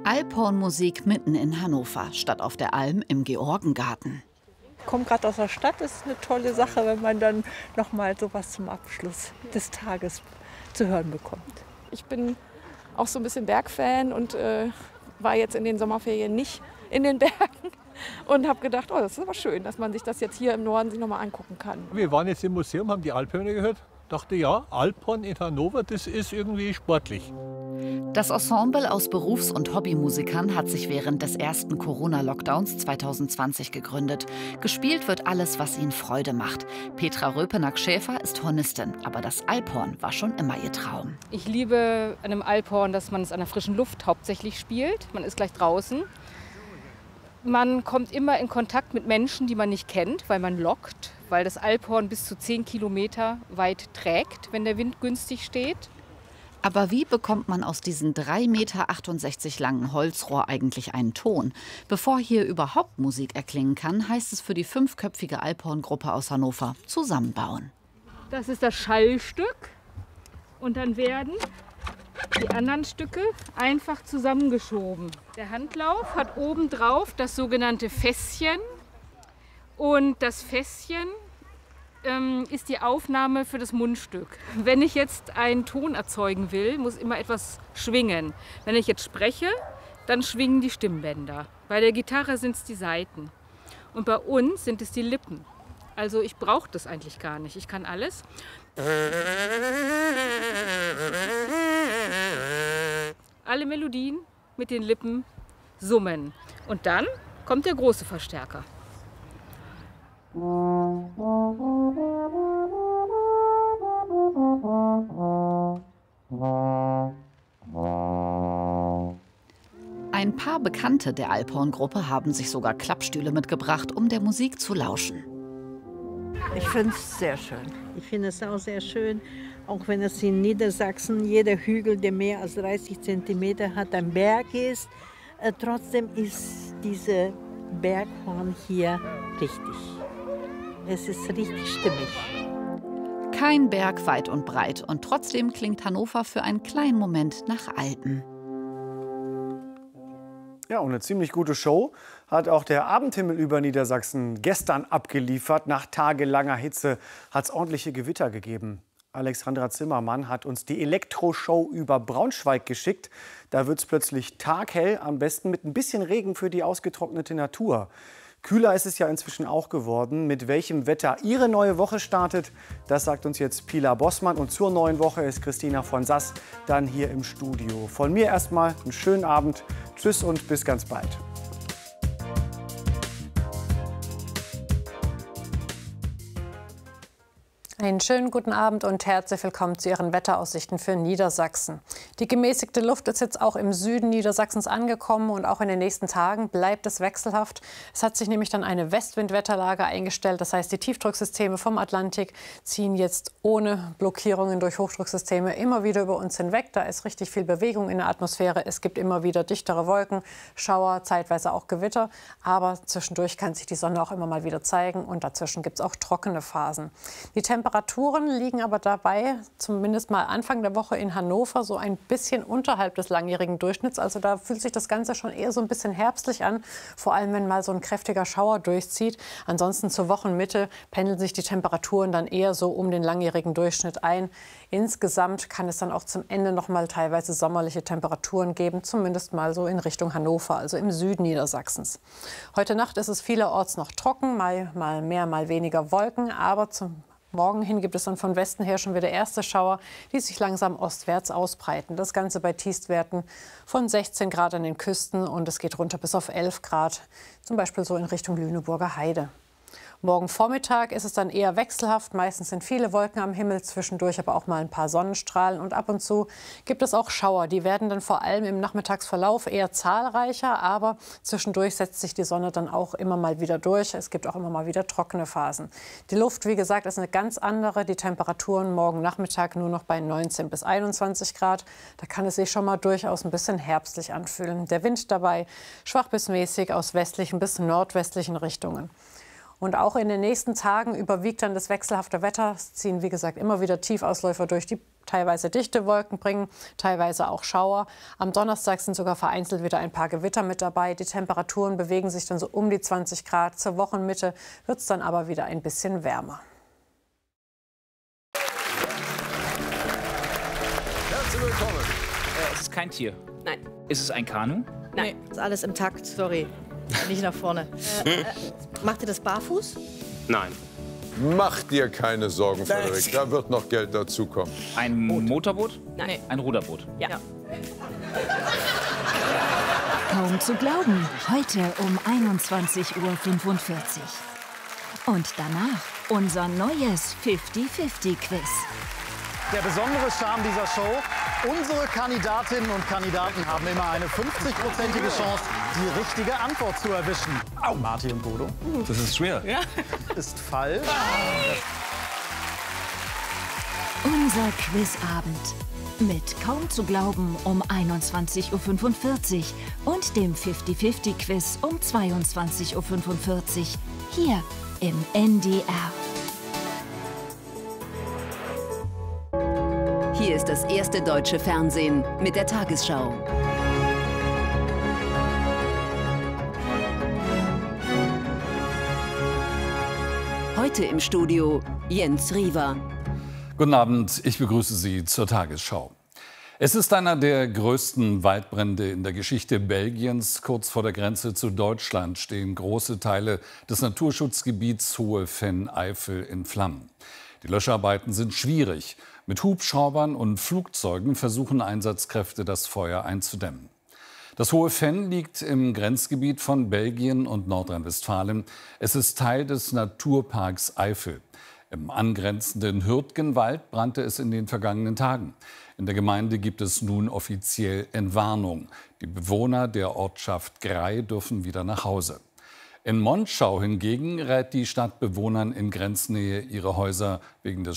Alphornmusik mitten in Hannover, statt auf der Alm im Georgengarten. Ich komme gerade aus der Stadt, das ist eine tolle Sache, wenn man dann noch mal sowas zum Abschluss des Tages zu hören bekommt. Ich bin auch so ein bisschen Bergfan und war jetzt in den Sommerferien nicht in den Bergen und habe gedacht, oh, das ist aber schön, dass man sich das jetzt hier im Norden sich noch mal angucken kann. Wir waren jetzt im Museum, haben die Alphörner gehört. Dachte, ja, Alphorn in Hannover, das ist irgendwie sportlich. Das Ensemble aus Berufs- und Hobbymusikern hat sich während des ersten Corona-Lockdowns 2020 gegründet. Gespielt wird alles, was ihnen Freude macht. Petra Röpenack-Schäfer ist Hornistin, aber das Alphorn war schon immer ihr Traum. Ich liebe an einem Alphorn, dass man es an der frischen Luft hauptsächlich spielt. Man ist gleich draußen. Man kommt immer in Kontakt mit Menschen, die man nicht kennt, weil man lockt, weil das Alphorn bis zu 10 Kilometer weit trägt, wenn der Wind günstig steht. Aber wie bekommt man aus diesem 3,68 Meter langen Holzrohr eigentlich einen Ton? Bevor hier überhaupt Musik erklingen kann, heißt es für die 5-köpfige Alphorn-Gruppe aus Hannover zusammenbauen. Das ist das Schallstück und dann werden die anderen Stücke einfach zusammengeschoben. Der Handlauf hat obendrauf das sogenannte Fässchen und das Fässchen ist die Aufnahme für das Mundstück. Wenn ich jetzt einen Ton erzeugen will, muss immer etwas schwingen. Wenn ich jetzt spreche, dann schwingen die Stimmbänder. Bei der Gitarre sind es die Saiten und bei uns sind es die Lippen. Also ich brauche das eigentlich gar nicht. Ich kann alles. Alle Melodien mit den Lippen summen. Und dann kommt der große Verstärker. Ein paar Bekannte der Alphorn-Gruppe haben sich sogar Klappstühle mitgebracht, um der Musik zu lauschen. Ich finde es sehr schön. Ich finde es auch sehr schön, auch wenn es in Niedersachsen jeder Hügel, der mehr als 30 Zentimeter hat, ein Berg ist. Trotzdem ist dieser Berghorn hier richtig. Es ist richtig stimmig. Kein Berg weit und breit und trotzdem klingt Hannover für einen kleinen Moment nach Alpen. Ja, und eine ziemlich gute Show hat auch der Abendhimmel über Niedersachsen gestern abgeliefert. Nach tagelanger Hitze hat es ordentliche Gewitter gegeben. Alexandra Zimmermann hat uns die Elektroshow über Braunschweig geschickt. Da wird es plötzlich taghell, am besten mit ein bisschen Regen für die ausgetrocknete Natur. Kühler ist es ja inzwischen auch geworden. Mit welchem Wetter Ihre neue Woche startet, das sagt uns jetzt Pilar Bossmann. Und zur neuen Woche ist Christina von Sass dann hier im Studio. Von mir erstmal einen schönen Abend. Tschüss und bis ganz bald. Einen schönen guten Abend und herzlich willkommen zu Ihren Wetteraussichten für Niedersachsen. Die gemäßigte Luft ist jetzt auch im Süden Niedersachsens angekommen und auch in den nächsten Tagen bleibt es wechselhaft. Es hat sich nämlich dann eine Westwindwetterlage eingestellt. Das heißt, die Tiefdrucksysteme vom Atlantik ziehen jetzt ohne Blockierungen durch Hochdrucksysteme immer wieder über uns hinweg. Da ist richtig viel Bewegung in der Atmosphäre. Es gibt immer wieder dichtere Wolken, Schauer, zeitweise auch Gewitter. Aber zwischendurch kann sich die Sonne auch immer mal wieder zeigen und dazwischen gibt es auch trockene Phasen. Die Temperaturen liegen aber dabei, zumindest mal Anfang der Woche in Hannover, so ein bisschen unterhalb des langjährigen Durchschnitts. Also da fühlt sich das Ganze schon eher so ein bisschen herbstlich an, vor allem wenn mal so ein kräftiger Schauer durchzieht. Ansonsten zur Wochenmitte pendeln sich die Temperaturen dann eher so um den langjährigen Durchschnitt ein. Insgesamt kann es dann auch zum Ende noch mal teilweise sommerliche Temperaturen geben, zumindest mal so in Richtung Hannover, also im Süden Niedersachsens. Heute Nacht ist es vielerorts noch trocken, mal mehr, mal weniger Wolken, aber zum Morgen hin gibt es dann von Westen her schon wieder erste Schauer, die sich langsam ostwärts ausbreiten. Das Ganze bei Tiefstwerten von 16 Grad an den Küsten und es geht runter bis auf 11 Grad, zum Beispiel so in Richtung Lüneburger Heide. Morgen Vormittag ist es dann eher wechselhaft. Meistens sind viele Wolken am Himmel, zwischendurch aber auch mal ein paar Sonnenstrahlen. Und ab und zu gibt es auch Schauer. Die werden dann vor allem im Nachmittagsverlauf eher zahlreicher. Aber zwischendurch setzt sich die Sonne dann auch immer mal wieder durch. Es gibt auch immer mal wieder trockene Phasen. Die Luft, wie gesagt, ist eine ganz andere. Die Temperaturen morgen Nachmittag nur noch bei 19 bis 21 Grad. Da kann es sich schon mal durchaus ein bisschen herbstlich anfühlen. Der Wind dabei schwach bis mäßig aus westlichen bis nordwestlichen Richtungen. Und auch in den nächsten Tagen überwiegt dann das wechselhafte Wetter. Es ziehen, wie gesagt, immer wieder Tiefausläufer durch, die teilweise dichte Wolken bringen, teilweise auch Schauer. Am Donnerstag sind sogar vereinzelt wieder ein paar Gewitter mit dabei. Die Temperaturen bewegen sich dann so um die 20 Grad. Zur Wochenmitte wird es dann aber wieder ein bisschen wärmer. Herzlich willkommen. Es ist kein Tier. Nein. Ist es ein Kanu? Nein. Ist alles im Takt. Sorry. Nicht nach vorne. Macht ihr das barfuß? Nein. Mach dir keine Sorgen, Frederik. Da wird noch Geld dazukommen. Ein Motorboot? Nein. Ein Ruderboot? Ja. Kaum zu glauben, heute um 21:45 Uhr. Und danach unser neues 50-50-Quiz. Der besondere Charme dieser Show: unsere Kandidatinnen und Kandidaten haben immer eine 50-prozentige Chance, die richtige Antwort zu erwischen. Au. Martin und Bodo. Das ist schwer. Ja. Ist falsch. Unser Quizabend. Mit Kaum zu glauben um 21:45 Uhr und dem 50-50-Quiz um 22:45 Uhr. Hier im NDR. Hier ist das erste deutsche Fernsehen mit der Tagesschau. Heute im Studio Jens Riewer. Guten Abend, ich begrüße Sie zur Tagesschau. Es ist einer der größten Waldbrände in der Geschichte Belgiens. Kurz vor der Grenze zu Deutschland stehen große Teile des Naturschutzgebiets Hohe Venn-Eifel in Flammen. Die Löscharbeiten sind schwierig. Mit Hubschraubern und Flugzeugen versuchen Einsatzkräfte, das Feuer einzudämmen. Das Hohe Venn liegt im Grenzgebiet von Belgien und Nordrhein-Westfalen. Es ist Teil des Naturparks Eifel. Im angrenzenden Hürtgenwald brannte es in den vergangenen Tagen. In der Gemeinde gibt es nun offiziell Entwarnung. Die Bewohner der Ortschaft Grey dürfen wieder nach Hause. In Monschau hingegen rät die Stadt Bewohnern in Grenznähe, ihre Häuser wegen des